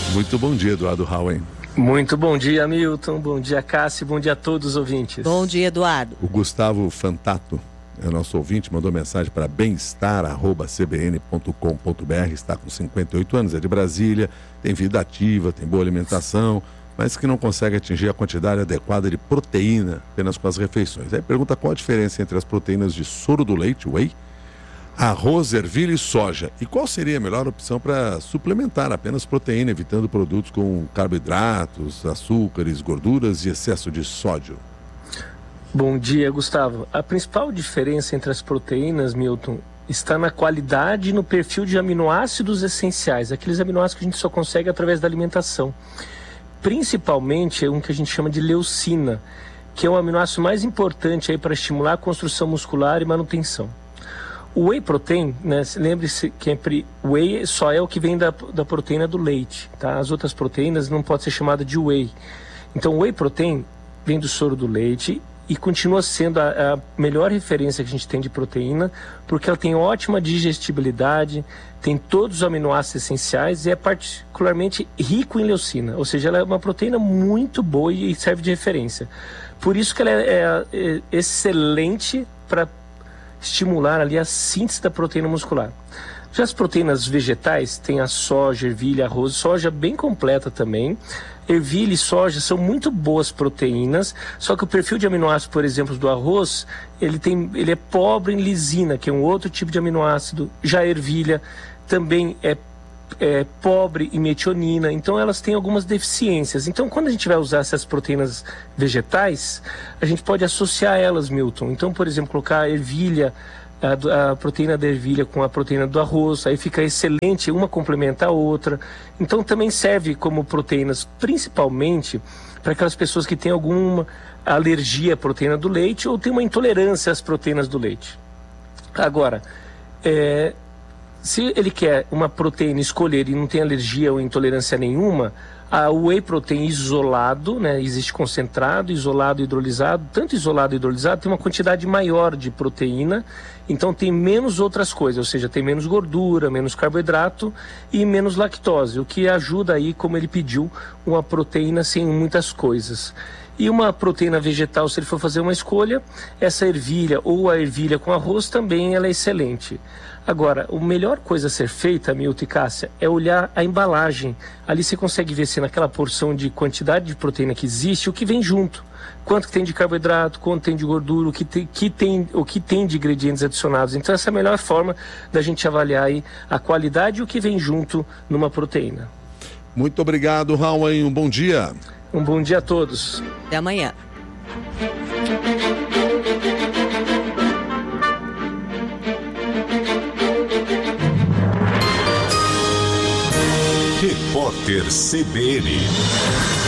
Muito bom dia, Eduardo Hauen. Muito bom dia, Milton. Bom dia, Cássio. Bom dia a todos os ouvintes. Bom dia, Eduardo. O Gustavo Fantato é o nosso ouvinte, mandou mensagem para bem-estar@cbn.com.br. Está com 58 anos, é de Brasília, tem vida ativa, tem boa alimentação, mas que não consegue atingir a quantidade adequada de proteína apenas com as refeições. Aí pergunta qual a diferença entre as proteínas de soro do leite, whey, arroz, ervilha e soja. E qual seria a melhor opção para suplementar apenas proteína, evitando produtos com carboidratos, açúcares, gorduras e excesso de sódio? Bom dia, Gustavo. A principal diferença entre as proteínas, Milton, está na qualidade e no perfil de aminoácidos essenciais, aqueles aminoácidos que a gente só consegue através da alimentação. Principalmente é um que a gente chama de leucina, que é o aminoácido mais importante aí para estimular a construção muscular e manutenção. O whey protein, né, lembre-se que whey só é o que vem da proteína do leite, tá? As outras proteínas não podem ser chamadas de whey. Então o whey protein vem do soro do leite e continua sendo a melhor referência que a gente tem de proteína, porque ela tem ótima digestibilidade, tem todos os aminoácidos essenciais e é particularmente rico em leucina, ou seja, ela é uma proteína muito boa e serve de referência. Por isso que ela é excelente para estimular ali a síntese da proteína muscular. Já as proteínas vegetais, tem a soja, ervilha, arroz, soja bem completa também. Ervilha e soja são muito boas proteínas, só que o perfil de aminoácido, por exemplo, do arroz, ele é pobre em lisina, que é um outro tipo de aminoácido. Já a ervilha também é pobre em metionina, então elas têm algumas deficiências. Então, quando a gente vai usar essas proteínas vegetais, a gente pode associar elas, Milton. Então, por exemplo, colocar a ervilha, a proteína da ervilha com a proteína do arroz, aí fica excelente, uma complementa a outra. Então, também serve como proteínas, principalmente para aquelas pessoas que têm alguma alergia à proteína do leite ou têm uma intolerância às proteínas do leite. Agora, se ele quer uma proteína escolher e não tem alergia ou intolerância nenhuma, o whey protein isolado, né, existe concentrado, isolado e hidrolisado. Tanto isolado e hidrolisado tem uma quantidade maior de proteína, então tem menos outras coisas, ou seja, tem menos gordura, menos carboidrato e menos lactose, o que ajuda aí, como ele pediu, uma proteína sem muitas coisas. E uma proteína vegetal, se ele for fazer uma escolha, essa ervilha ou a ervilha com arroz também ela é excelente. Agora, a melhor coisa a ser feita, Milton e Cássia, é olhar a embalagem. Ali você consegue ver se naquela porção de quantidade de proteína que existe, o que vem junto. Quanto que tem de carboidrato, quanto tem de gordura, o que tem de ingredientes adicionados. Então essa é a melhor forma da gente avaliar aí a qualidade e o que vem junto numa proteína. Muito obrigado, Hauen. Um bom dia. Um bom dia a todos. Até amanhã. Repórter CBN.